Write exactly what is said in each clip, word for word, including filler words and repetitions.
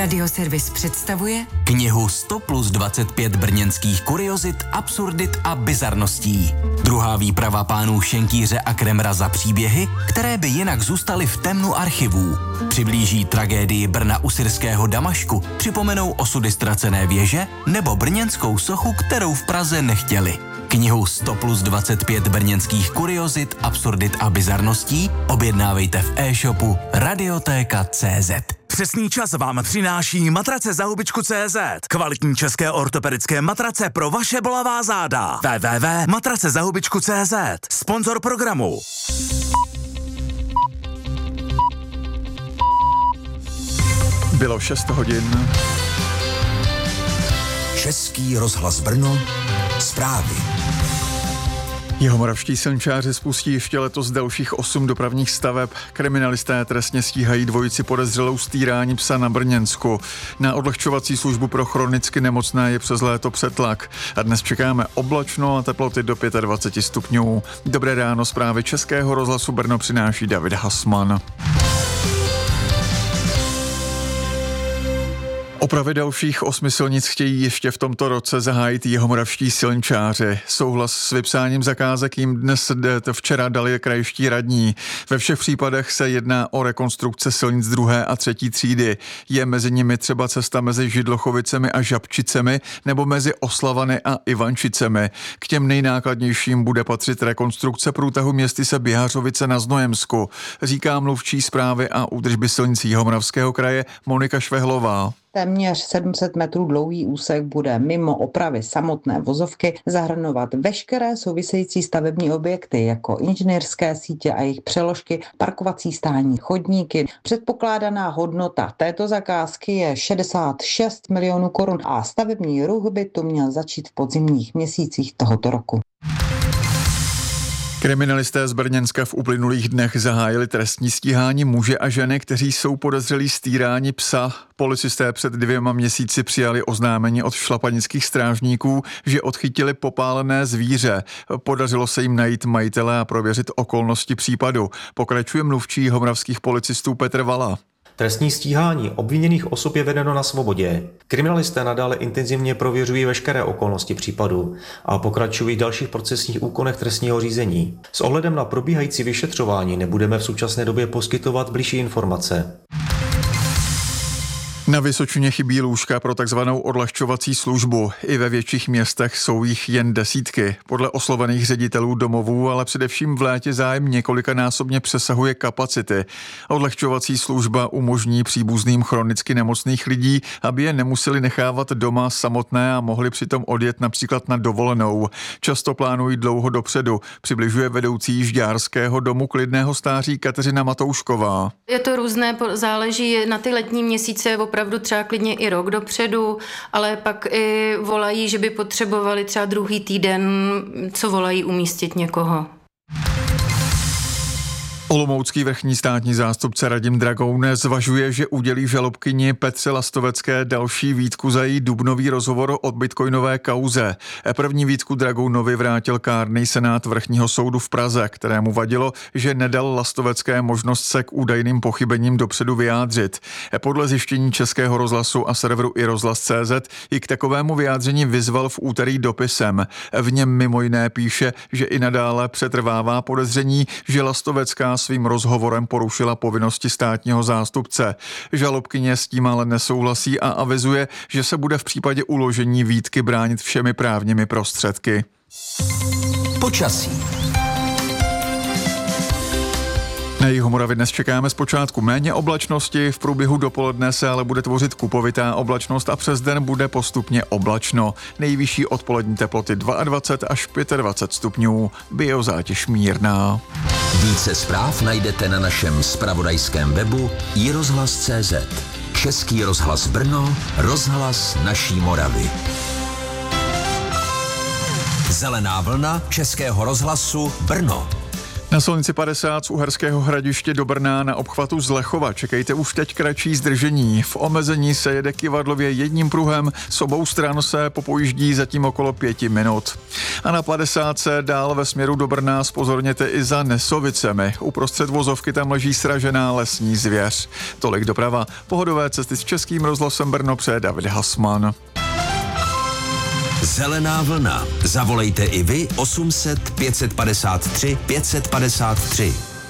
Radioservis představuje knihu sto plus dvacet pět brněnských kuriozit, absurdit a bizarností. Druhá výprava pánů Šenkýře a Kremra za příběhy, které by jinak zůstaly v temnu archivů. Přiblíží tragédii Brna u syrského Damašku, připomenou osudy ztracené věže nebo brněnskou sochu, kterou v Praze nechtěli. Knihu sto plus dvacet pět brněnských kuriozit, absurdit a bizarností objednávejte v e-shopu radiotéka tečka cé zet. Přesný čas vám přináší matrace za hubičku tečka cé zet. Kvalitní české ortopedické matrace pro vaše bolavá záda. w w w tečka matrace za hubičku tečka cé zet. Sponzor programu. Bylo šest hodin. Český rozhlas Brno. Zprávy. Jihomoravští silničáři spustí ještě letos dalších osm dopravních staveb. Kriminalisté trestně stíhají dvojici podezřelou z týrání psa na Brněnsku. Na odlehčovací službu pro chronicky nemocné je přes léto přetlak. A dnes čekáme oblačno a teploty do dvacet pět stupňů. Dobré ráno, zprávy Českého rozhlasu Brno přináší David Hasman. Opravy dalších osmi silnic chtějí ještě v tomto roce zahájit jihomoravští silničáři. Souhlas s vypsáním zakázek jim dnes včera dali krajští radní. Ve všech případech se jedná o rekonstrukce silnic druhé a třetí třídy. Je mezi nimi třeba cesta mezi Židlochovicemi a Žabčicemi nebo mezi Oslavany a Ivančicemi. K těm nejnákladnějším bude patřit rekonstrukce průtahu Městyse Běhařovice na Znojemsku, říká mluvčí správy a údržby silnic Jihomoravského kraje Monika Švehlová. Téměř sedm set metrů dlouhý úsek bude mimo opravy samotné vozovky zahrnovat veškeré související stavební objekty jako inženýrské sítě a jejich přeložky, parkovací stání, chodníky. Předpokládaná hodnota této zakázky je šedesát šest milionů korun a stavební ruch by tu měl začít v podzimních měsících tohoto roku. Kriminalisté z Brněnska v uplynulých dnech zahájili trestní stíhání muže a ženy, kteří jsou podezřelí z týrání psa. Policisté před dvěma měsíci přijali oznámení od šlapanických strážníků, že odchytili popálené zvíře. Podařilo se jim najít majitele a prověřit okolnosti případu. Pokračuje mluvčí jihomoravských policistů Petr Vala. Trestní stíhání obviněných osob je vedeno na svobodě. Kriminalisté nadále intenzivně prověřují veškeré okolnosti případu a pokračují v dalších procesních úkonech trestního řízení. S ohledem na probíhající vyšetřování nebudeme v současné době poskytovat bližší informace. Na Vysočině chybí lůžka pro takzvanou odlehčovací službu. I ve větších městech jsou jich jen desítky. Podle oslovených ředitelů domovů, ale především v létě zájem několikanásobně přesahuje kapacity. Odlehčovací služba umožní příbuzným chronicky nemocných lidí, aby je nemuseli nechávat doma samotné a mohli přitom odjet například na dovolenou. Často plánují dlouho dopředu, přibližuje vedoucí Žďárského domu klidného stáří Kateřina Matoušková. Je to různé, záleží na ty letní měsíce, opravdu třeba klidně i rok dopředu, ale pak i volají, že by potřebovali třeba druhý týden, co volají umístit někoho. Olomoucký vrchní státní zástupce Radim Dragoun zvažuje, že udělí žalobkyni Petře Lastovecké další výtku za její dubnový rozhovor o bitcoinové kauze. První výtku Dragounovi vrátil kárný senát vrchního soudu v Praze, kterému vadilo, že nedal Lastovecké možnost se k údajným pochybením dopředu vyjádřit. Podle zjištění Českého rozhlasu a serveru i rozhlas tečka cé zet i k takovému vyjádření vyzval v úterý dopisem. V něm mimo jiné píše, že i nadále přetrvává podezření, že Lastovecká svým rozhovorem porušila povinnosti státního zástupce. Žalobkyně s tím ale nesouhlasí a avizuje, že se bude v případě uložení výtky bránit všemi právními prostředky. Počasí. Na Jihomoravě dnes čekáme zpočátku méně oblačnosti, v průběhu dopoledne se ale bude tvořit kupovitá oblačnost a přes den bude postupně oblačno. Nejvyšší odpolední teploty dvacet dva až dvacet pět stupňů, biozátěž mírná. Více zpráv najdete na našem zpravodajském webu i rozhlas tečka cé zet. Český rozhlas Brno, rozhlas naší Moravy. Zelená vlna Českého rozhlasu Brno. Na silnici padesát z Uherského Hradiště do Brna na obchvatu z Lechova čekejte už teď kratší zdržení. V omezení se jede kyvadlově jedním pruhem, s obou stran se popojíždí zatím okolo pěti minut. A na padesát se dál ve směru do Brna zpozorněte i za Nesovicemi. Uprostřed vozovky tam leží sražená lesní zvěř. Tolik doprava. Pohodové cesty s Českým rozhlasem Brno přeje David Hasman. Zelená vlna. Zavolejte i vy osm set pět padesát tři pět padesát tři.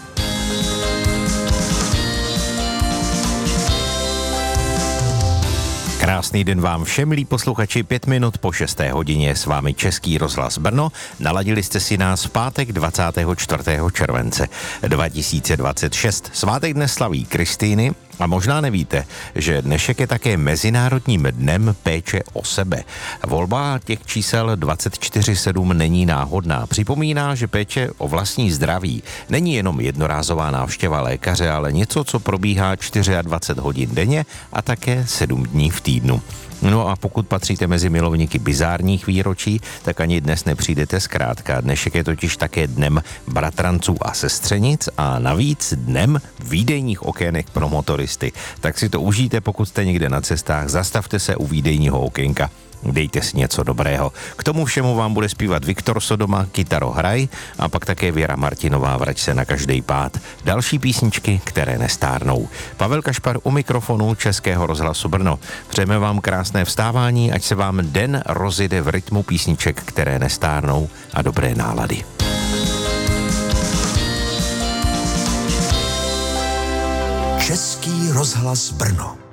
Krásný den vám všem, milí posluchači, pět minut po šesté hodině s vámi Český rozhlas Brno. Naladili jste si nás v pátek dvacátého čtvrtého července dva tisíce dvacet šest. Svátek dnes slaví Kristýny a možná nevíte, že dnešek je také Mezinárodním dnem péče o sebe. Volba těch čísel dvacet čtyři sedm není náhodná. Připomíná, že péče o vlastní zdraví není jenom jednorázová návštěva lékaře, ale něco, co probíhá dvacet čtyři hodin denně a také sedm dní v týdnu. No a pokud patříte mezi milovníky bizárních výročí, tak ani dnes nepřijdete zkrátka. Dnešek je totiž také dnem bratranců a sestřenic a navíc dnem výdejních okének pro motoristy. Tak si to užijte, pokud jste někde na cestách, zastavte se u výdejního okénka. Dejte si něco dobrého. K tomu všemu vám bude zpívat Viktor Sodoma, Kytaro hraj, a pak také Věra Martinová, Vrať se na každej pád. Další písničky, které nestárnou. Pavel Kašpar u mikrofonu Českého rozhlasu Brno. Přejeme vám krásné vstávání, ať se vám den rozjede v rytmu písniček, které nestárnou, a dobré nálady. Český rozhlas Brno.